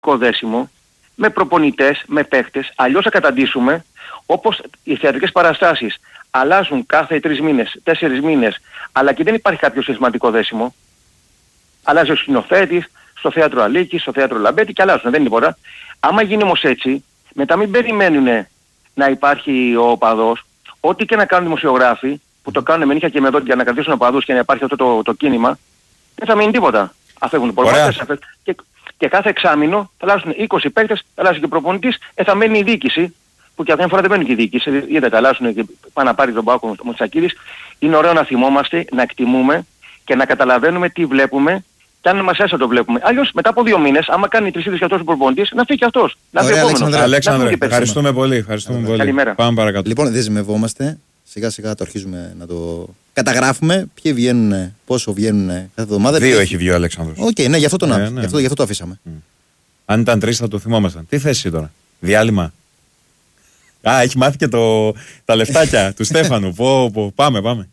δέσιμο με προπονητές, με παίχτες, αλλιώς θα καταντήσουμε όπως οι θεατρικές παραστάσεις αλλάζουν κάθε 3 μήνες, 4 μήνες, αλλά και δεν υπάρχει κάποιο σημαντικό δέσιμο. Αλλάζει ο σκηνοθέτης, στο θέατρο Αλίκη, στο θέατρο Λαμπέτη και αλλάζουν, δεν είναι τίποτα. Άμα γίνει όμως έτσι, μετά μην περιμένουν να υπάρχει ο οπαδός, ό,τι και να κάνουν δημοσιογράφοι, που το κάνουν με νύχια και με δόντια να κρατήσουν οπαδούς και να υπάρχει αυτό το κίνημα, δεν θα μείνει τίποτα. Αφεύγουν προπονητές και κάθε εξάμηνο θα αλλάζουν 20 παίκτες, θα αλλάζει και ο προπονητής, θα μένει η διοίκηση, που και αυτή τη φορά δεν μένει και η διοίκηση, είδατε, αλλάζουν και πάνε να πάρει τον Πάκο ο Μητσακίδης. Είναι ωραίο να θυμόμαστε, να εκτιμούμε και να καταλαβαίνουμε τι βλέπουμε. Και αν μας έσαι το βλέπουμε. Αλλιώς μετά από 2 μήνες, άμα κάνει 3 και αυτός ο προπονητής, να φύγει και αυτός. Να φύγει επόμενος. Αλέξανδρε, ευχαριστούμε πολύ. Καλημέρα. Πάμε παρακάτω. Λοιπόν, δεσμευόμαστε. Σιγά σιγά το αρχίζουμε να το καταγράφουμε. Ποιοι βγαίνουν, πόσο βγαίνουν κάθε εβδομάδα. 2 έχει βγει ο Αλέξανδρος. Οκ, ναι, γι' αυτό το αφήσαμε. Αν ήταν 3 θα το θυμόμασταν. Τι θέση τώρα, διάλειμμα. Έχει μάθει και τα λεφτάκια του Στέφανου. Πάμε.